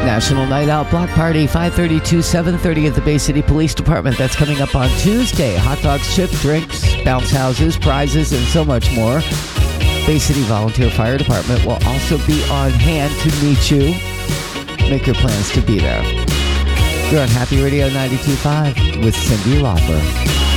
National Night Out Block Party, 5:30 to 7:30 at the Bay City Police Department. That's coming up on Tuesday. Hot dogs, chips, drinks, bounce houses, prizes, and so much more. Bay City Volunteer Fire Department will also be on hand to meet you. Make your plans to be there. You're on Happy Radio 92.5 with Cyndi Lauper.